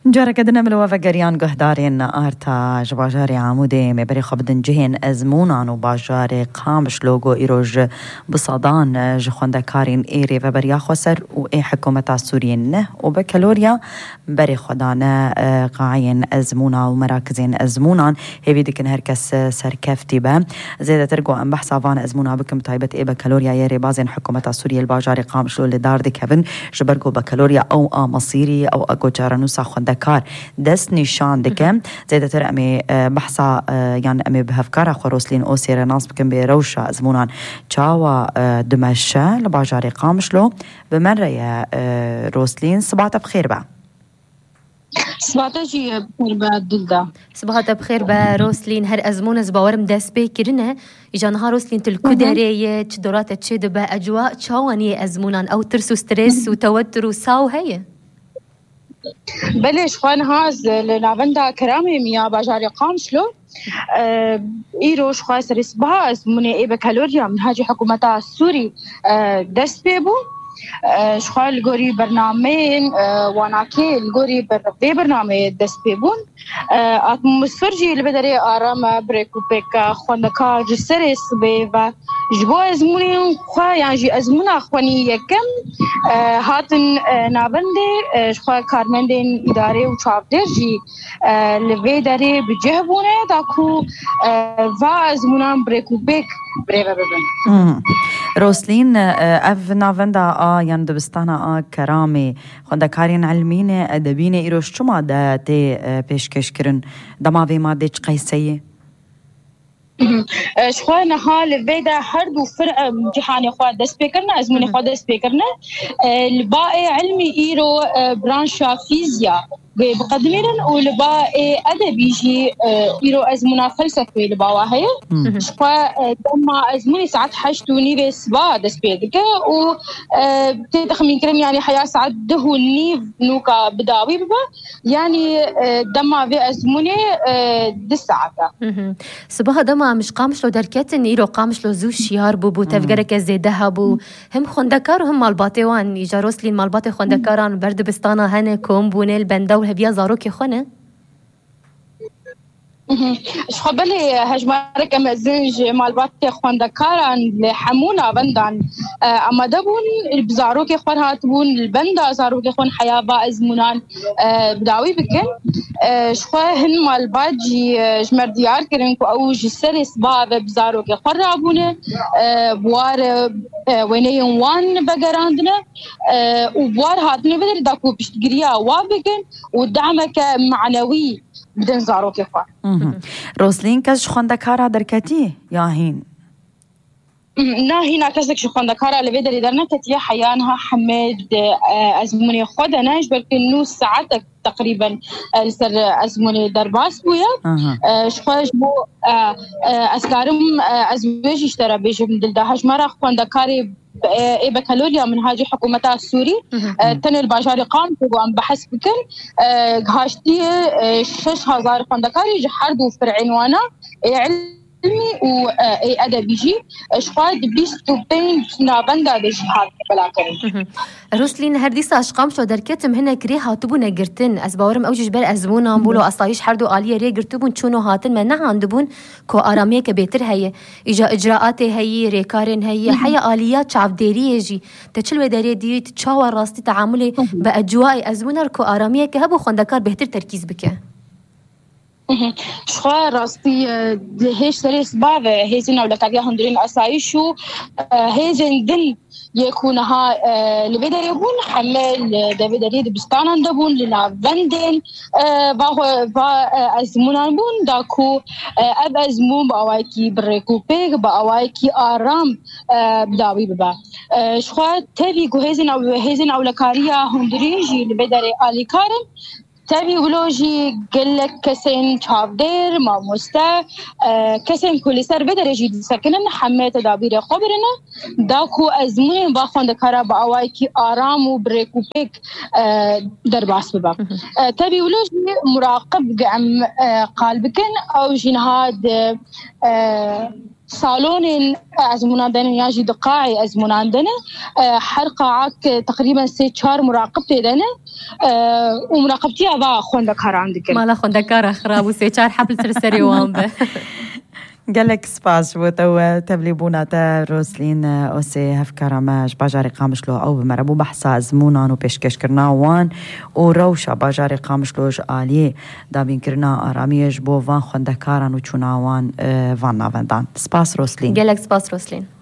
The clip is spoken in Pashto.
جارك دنا ملوافا جريان قهدارين آرتا جباجاري عمودي مبري خبدن جهين أزمونان وباجاري قامش لوغو إيروج بصادان جخوندا كارين إيري وبريا خسر وإي حكومة سوريين وبكالوريا بري خدانا قاعين أزمونا ومراكزين أزمونان هيفي ديكن هركس سركفتي با زيادة ترقو أن بحث عفان أزمونا بكم طيبة إي بكالوريا يري بازين حكومة سوريا الباجاري قامش لو لدار دي كفن جبرقو بكالوريا أو مصيري أو أقو جارنوسا خوندا كار دست نشان دكم زيادة تر أمي بحثا يعني أمي بهفكارا خروسلين أو سير ناس بكم بروشا أزمونان تشاوا دمشة لباجاري قامشلو بمرة يا روسلين صباحة بخير بقى صباحة بخير بقى دلدا صباحة بخير بقى روسلين هر أزمونة زباورم دست بكرنا إجا نهار روسلين تلكودارية تدورات تشد بقى أجواء تشاوانية أزمونان أو ترسو ستريس وتوتر وساو هي بلش خوان هاز لنافندا كرامي ميا باجاري قامشلو إيروش خاص رسبها أزمونة إيه بكالوريا من هاجي حكومتها السوري دست بيبو شخال الجوري برنامجين وناكي الجوري برنامج دست بيبون أتمسفرجي اللي بدري آرام بريكو بيك خوانكا جسرس بيفا جبو أزموني خوا يعني جي أزمونا خواني يكم هاتن نابندي شخال كارمندين إداري وشابدر جي اللي بدري بجهبونه داكو فا أزمونا بريكو بيك بريفا ببن روسلين اف نافندا يعني دبستانا كرامي خوندا كارين علمينه ادبينه ايروش شما دا تي پیشکش کرن دما وی ماده قيسيه شخوانا حال بيدا هرد وفرق امتحاني خوا دست بكرنا ازموني خوا دست بكرنا الباقي علمي ايرو برانشا فيزياء بقدميرن ولباقي ادبي جي ايرو ازمونا فلسفه لباوا هي شخوا دما ازموني ساعات حشتوني بسبا دست بيدك و تخمين كرم يعني حياه ساعات دهوني نوكا بداوي ببا يعني دما في ازموني دس ساعات صباح دما مش قامش لو دركتن إيرو قامش لو زو شيار بو تفكرك زي ذهب هم خندكار وهم مالباتيوان يجا روسلين مالباتي خندكاران برد بستانا هنا كوم بونيل بندا وهبيا زاروكي خونه شخبلي هجمارك أمازنج مالباتي خواندكاران لحمونا بندان أما دبون بزاروكي خوان هاتبون البندا زاروكي خوان حيابا أزمونان بداوي بكن شخوا هن مالباجي جمر ديار كرنكو أو جسر إصباب بزاروكي خوان رابونه بوار وينيون وان بقراندنا وبوار هاتني بدر داكو بشتقريا وابكن ودعمك معنوي بدن زاروكي خوان روسلين كز خواندكارا دركتي يا هين هنا كسك خواندكارا اللي بدري درنا كتيا حيانها حمد أزموني خدنا جبركن نص ساعتك تقريبا لسر أزموني درباس بويا شخواج بو أسكارم أزواج اشترى بيجي من دلدهاش مرة خواندكاري إيه بكالوريا من هاجي حكومتها السوري تاني الباجاري قام وعم بحث بكن هاشتي 6000 خواندكاري جحردوا في عنوانا علمي وأدبي جي شقاد بيستو بين نابندا بجهاد بلاكري روسلين هرديسا أشقام شو دركتم هنا كريها تبون قرتن أسباورم أوجش بر أزمونا بولو أصايش حردو آلية ري قرتبون شونو هاتن ما نعان دبون كو آرامية كبيتر هي إجا إجراءاتي هي ريكارين هي حيا آليات شعف ديريه جي تشلوه داري دي تشاور راستي تعاملي بأجواء أزمونا كو آرامية كهبو خندكار بهتر تركيز بك شخوا راستي هيش سري سباب هيزنا ولا كاديا هندرين أسايشو هيزن دن يكونها لبدر يبون حمل دبدر يد بستان دبون لنافندين با أزمونان بون داكو أب أزمون بأوايكي بريكوبيك بأوايكي آرام بداوي ببا شخوا تبي هيزن أو لكاريا هندرين جي لبدر آلي كارم تبي ولوجي قلك كسين شافدير ما مستا كسين كل سر بدر يجي سكنن حميت دابير خبرنا داكو أزمين باخوند كارا بأوايكي آرام وبريكوبيك درباس ببا تبي ولوجي مراقب قام قالبكن أو جنهاد صالون ازمونان دن ياجي دقاعي ازمونان دن حر قاعك تقريبا 4 مراقبتي دن ومراقبتي ابا خوندكار ديك مالا خوندكار خراب و 4 حفل سرسري وان به قالك سباس وتو تبليبونا تا روسلين اوسي هفكر ماج باجاري قامشلو او بمربو بحثا ازمونان و پیشکش کرنا وان و روشا باجاري قامشلوج آلیه دابین کرنا آرامیش بو وان خوندکاران و چوناوان وان ناوندان. سپاس روسلين. قالك سپاس روسلين.